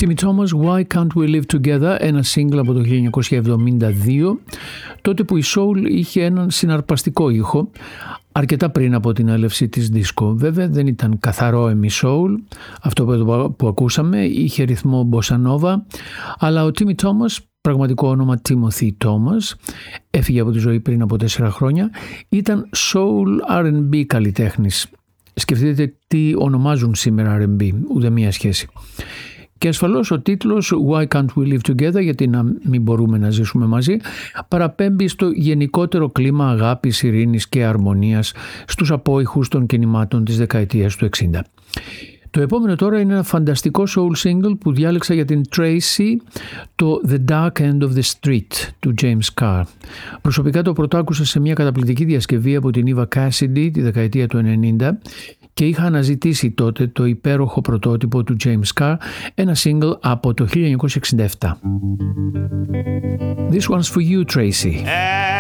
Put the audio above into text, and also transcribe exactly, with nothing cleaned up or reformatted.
Timmy Thomas, Why Can't We Live Together, ένα single από το χίλια εννιακόσια εβδομήντα δύο, τότε που η soul είχε έναν συναρπαστικό ήχο, αρκετά πριν από την έλευση της disco. Βέβαια δεν ήταν καθαρό εμι soul, αυτό που ακούσαμε, είχε ρυθμό bossa nova, αλλά ο Timmy Thomas, πραγματικό όνομα Timothy Thomas, έφυγε από τη ζωή πριν από τέσσερα χρόνια, ήταν soul αρ εντ μπι καλλιτέχνης. Σκεφτείτε τι ονομάζουν σήμερα αρ εντ μπι, ούτε μία σχέση. Και ασφαλώς ο τίτλος Why Can't We Live Together, γιατί να μην μπορούμε να ζήσουμε μαζί, παραπέμπει στο γενικότερο κλίμα αγάπης, ειρήνης και αρμονίας στους απόϊχους των κινημάτων της δεκαετίας του εξήντα. Το επόμενο τώρα είναι ένα φανταστικό soul single που διάλεξα για την Tracy, το The Dark End of the Street του James Carr. Προσωπικά το πρωτάκουσα σε μια καταπληκτική διασκευή από την Eva Cassidy τη δεκαετία του ενενήντα και είχα αναζητήσει τότε το υπέροχο πρωτότυπο του James Carr, ένα single από το χίλια εννιακόσια εξήντα επτά. This one's for you, Tracy.